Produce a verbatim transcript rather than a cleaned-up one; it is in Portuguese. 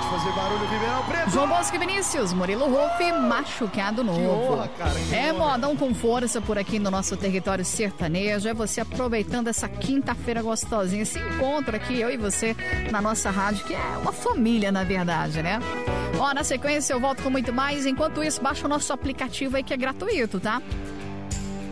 fazer barulho, Ribeirão Preto. João Bosco e Vinícius, Murilo Ruff, Machucado Novo. Que honra, cara. Que é honra. modão com força por aqui no nosso território sertanejo. É você aproveitando essa quinta-feira gostosinha. Esse encontro aqui, eu e você, na nossa rádio, que é uma família, na verdade, né? Ó, na sequência eu volto com muito mais. Enquanto isso, baixa o nosso aplicativo aí que é gratuito, tá?